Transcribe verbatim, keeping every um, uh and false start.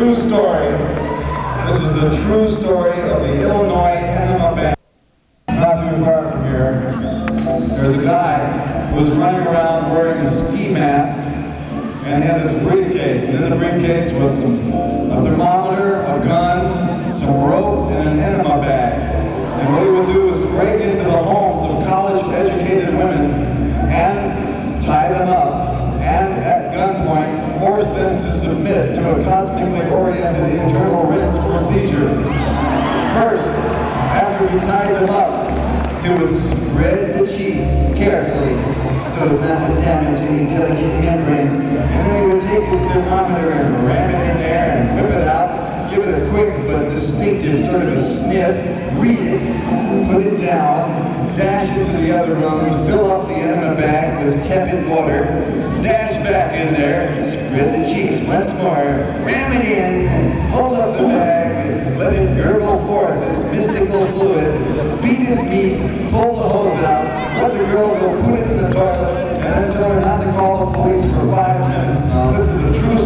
true story. This is the true story of the Illinois Enema Band. Not too far from here, there's a guy who was running around wearing a ski mask and he had this briefcase. And in the briefcase was some, a thermometer, a gun, some rope, and an enema bag. And what he would do was break into the homes of college-educated women and tie them up, and at gunpoint force them to submit to a cosmically oriented internal rinse procedure. First, after he tied them up, he would spread the cheeks carefully so as not to damage any delicate membranes, and then he would take his thermometer and ram it in there and whip it out, give it a quick but distinctive sort of a sniff, read it, put it down, dash it to the other room, fill up the enema bag with tepid water, dash back in there, and spread the cheeks once more, ram it in, and hold up the bag, and let it gurgle forth its mystical fluid, beat his meat, pull the hose out, let the girl go put it in the toilet, and then tell her not to call the police for five minutes. Now, this is a true